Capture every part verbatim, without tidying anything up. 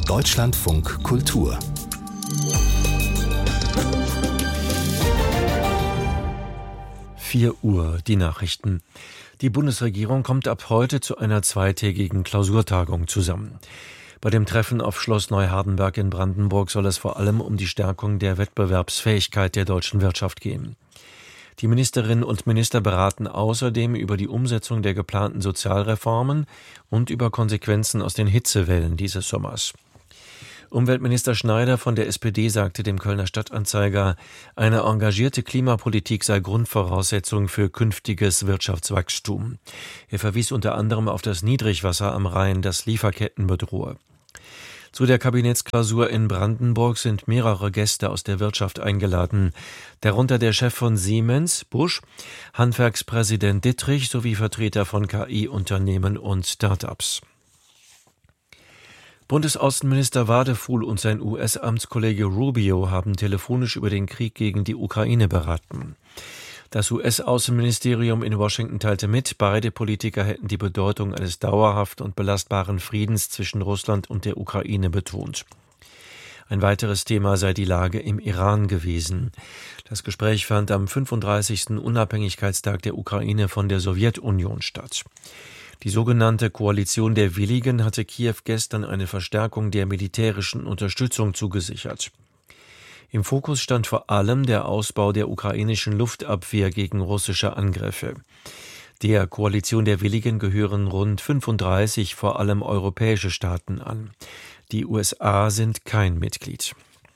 Deutschlandfunk Kultur. vier Uhr, die Nachrichten. Die Bundesregierung kommt ab heute zu einer zweitägigen Klausurtagung zusammen. Bei dem Treffen auf Schloss Neuhardenberg in Brandenburg soll es vor allem um die Stärkung der Wettbewerbsfähigkeit der deutschen Wirtschaft gehen. Die Ministerinnen und Minister beraten außerdem über die Umsetzung der geplanten Sozialreformen und über Konsequenzen aus den Hitzewellen dieses Sommers. Umweltminister Schneider von der S P D sagte dem Kölner Stadtanzeiger, eine engagierte Klimapolitik sei Grundvoraussetzung für künftiges Wirtschaftswachstum. Er verwies unter anderem auf das Niedrigwasser am Rhein, das Lieferketten bedrohe. Zu der Kabinettsklausur in Brandenburg sind mehrere Gäste aus der Wirtschaft eingeladen, darunter der Chef von Siemens, Busch, Handwerkspräsident Dittrich sowie Vertreter von K I-Unternehmen und Start-ups. Bundesaußenminister Wadefuhl und sein U S-Amtskollege Rubio haben telefonisch über den Krieg gegen die Ukraine beraten. Das U S-Außenministerium in Washington teilte mit, beide Politiker hätten die Bedeutung eines dauerhaft und belastbaren Friedens zwischen Russland und der Ukraine betont. Ein weiteres Thema sei die Lage im Iran gewesen. Das Gespräch fand am fünfunddreißigsten Unabhängigkeitstag der Ukraine von der Sowjetunion statt. Die sogenannte Koalition der Willigen hatte Kiew gestern eine Verstärkung der militärischen Unterstützung zugesichert. Im Fokus stand vor allem der Ausbau der ukrainischen Luftabwehr gegen russische Angriffe. Der Koalition der Willigen gehören rund fünfunddreißig vor allem europäische Staaten an. Die U S A sind kein Mitglied.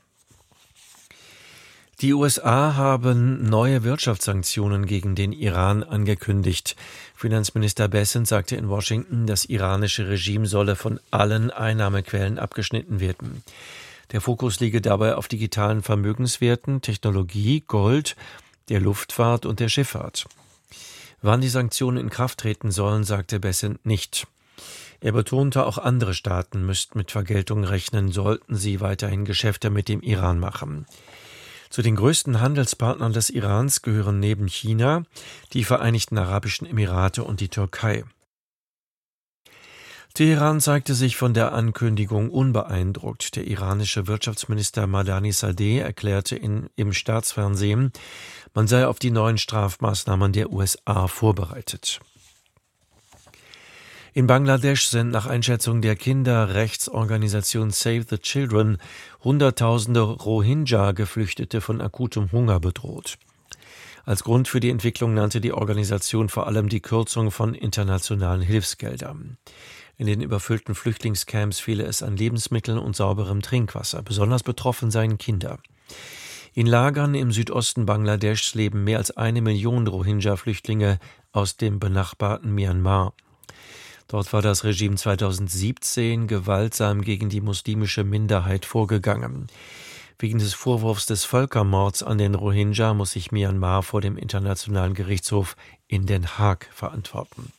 Die U S A haben neue Wirtschaftssanktionen gegen den Iran angekündigt. Finanzminister Bessent sagte in Washington, das iranische Regime solle von allen Einnahmequellen abgeschnitten werden. Der Fokus liege dabei auf digitalen Vermögenswerten, Technologie, Gold, der Luftfahrt und der Schifffahrt. Wann die Sanktionen in Kraft treten sollen, sagte Bessent nicht. Er betonte, auch andere Staaten müssten mit Vergeltung rechnen, sollten sie weiterhin Geschäfte mit dem Iran machen. Zu den größten Handelspartnern des Irans gehören neben China die Vereinigten Arabischen Emirate und die Türkei. Teheran zeigte sich von der Ankündigung unbeeindruckt. Der iranische Wirtschaftsminister Madani Sadeh erklärte in, im Staatsfernsehen, man sei auf die neuen Strafmaßnahmen der U S A vorbereitet. In Bangladesch sind nach Einschätzung der Kinderrechtsorganisation Save the Children Hunderttausende Rohingya-Geflüchtete von akutem Hunger bedroht. Als Grund für die Entwicklung nannte die Organisation vor allem die Kürzung von internationalen Hilfsgeldern. In den überfüllten Flüchtlingscamps fehle es an Lebensmitteln und sauberem Trinkwasser. Besonders betroffen seien Kinder. In Lagern im Südosten Bangladeschs leben mehr als eine Million Rohingya-Flüchtlinge aus dem benachbarten Myanmar. Dort war das Regime zweitausendsiebzehn gewaltsam gegen die muslimische Minderheit vorgegangen. Wegen des Vorwurfs des Völkermords an den Rohingya muss sich Myanmar vor dem Internationalen Gerichtshof in Den Haag verantworten.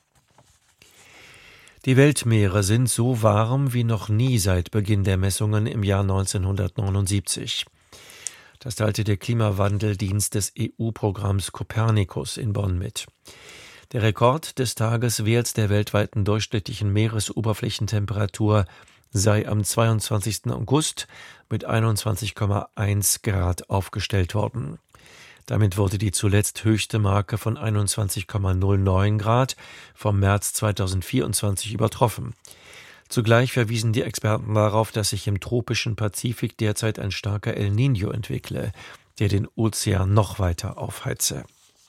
Die Weltmeere sind so warm wie noch nie seit Beginn der Messungen im Jahr neunzehnhundertneunundsiebzig. Das teilte der Klimawandeldienst des E U-Programms Copernicus in Bonn mit. Der Rekord des Tages wert der weltweiten durchschnittlichen Meeresoberflächentemperatur sei am zweiundzwanzigsten August mit einundzwanzig Komma eins Grad aufgestellt worden. Damit wurde die zuletzt höchste Marke von einundzwanzig Komma null neun Grad vom März zweitausendvierundzwanzig übertroffen. Zugleich verwiesen die Experten darauf, dass sich im tropischen Pazifik derzeit ein starker El Niño entwickle, der den Ozean noch weiter aufheize.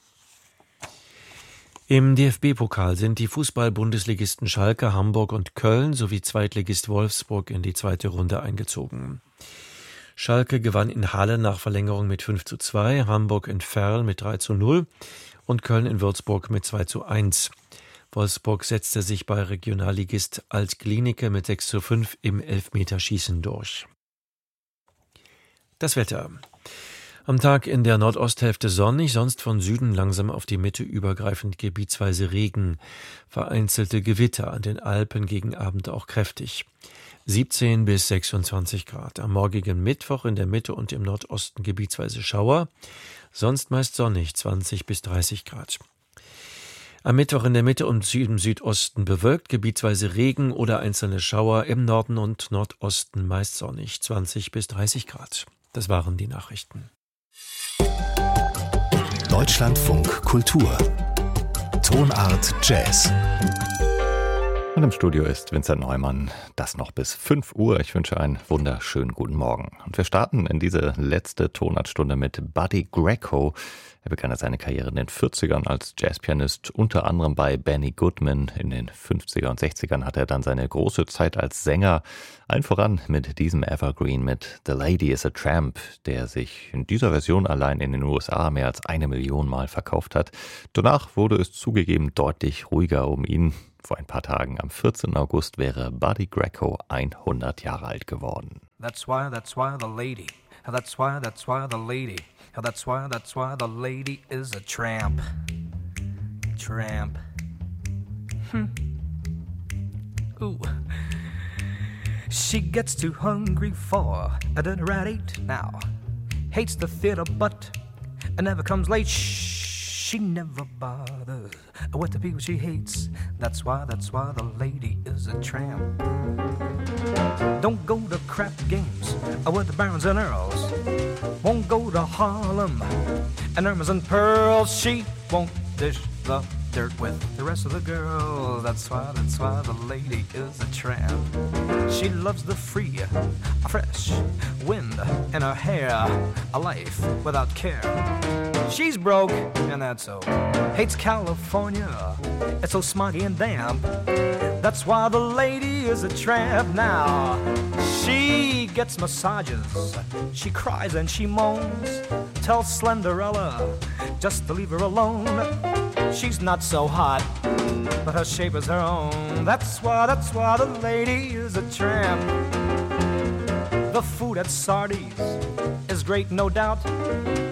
Im D F B-Pokal sind die Fußball-Bundesligisten Schalke, Hamburg und Köln sowie Zweitligist Wolfsburg in die zweite Runde eingezogen. Schalke gewann in Halle nach Verlängerung mit fünf zu zwei, Hamburg in Verl mit drei zu null und Köln in Würzburg mit zwei zu eins. Wolfsburg setzte sich bei Regionalligist Alt-Glienicke mit sechs zu fünf im Elfmeterschießen durch. Das Wetter. Am Tag in der Nordosthälfte sonnig, sonst von Süden langsam auf die Mitte übergreifend gebietsweise Regen. Vereinzelte Gewitter, an den Alpen gegen Abend auch kräftig. siebzehn bis sechsundzwanzig Grad. Am morgigen Mittwoch in der Mitte und im Nordosten gebietsweise Schauer. Sonst meist sonnig, zwanzig bis dreißig Grad. Am Mittwoch in der Mitte und im Südosten bewölkt, gebietsweise Regen oder einzelne Schauer, im Norden und Nordosten meist sonnig, zwanzig bis dreißig Grad. Das waren die Nachrichten. Deutschlandfunk Kultur. Tonart Jazz. Und im Studio ist Vincent Neumann. Das noch bis fünf Uhr. Ich wünsche einen wunderschönen guten Morgen. Und wir starten in diese letzte Tonartstunde mit Buddy Greco. Er begann seine Karriere in den vierzigern als Jazzpianist, unter anderem bei Benny Goodman. In den fünfziger und sechzigern hatte er dann seine große Zeit als Sänger. Allen voran mit diesem Evergreen mit The Lady is a Tramp, der sich in dieser Version allein in den U S A mehr als eine Million Mal verkauft hat. Danach wurde es zugegeben deutlich ruhiger um ihn. Vor ein paar Tagen, am vierzehnten August, wäre Buddy Greco hundert Jahre alt geworden. That's why, that's why the lady, that's why, that's why the lady, that's why, that's why the lady is a tramp. Tramp. Hm. Ooh. She gets too hungry for a dinner at eight now. Hates the theater but never comes late. Shh. She never bothers with the people she hates. That's why, that's why the lady is a tramp. Don't go to crap games with the barons and earls. Won't go to Harlem and Irmas and pearls. She won't dish the dirt with the rest of the girls. That's why, that's why the lady is a tramp. She loves the free, fresh wind in her hair, a life without care. She's broke, and that's so. Hates California, it's so smoggy and damp. That's why the lady is a tramp now. She gets massages, she cries and she moans. Tell Slenderella just to leave her alone. She's not so hot, but her shape is her own. That's why, that's why the lady is a tramp. The food at Sardi's is great, no doubt.